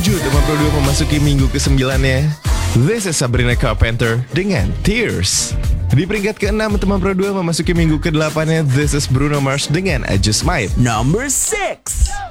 teman Pro 2 memasuki minggu ke-9-nya. This is Sabrina Carpenter dengan Tears. Di peringkat ke-6, teman Pro 2 memasuki minggu ke-8-nya. This is Bruno Mars dengan I Just Might. Number 6.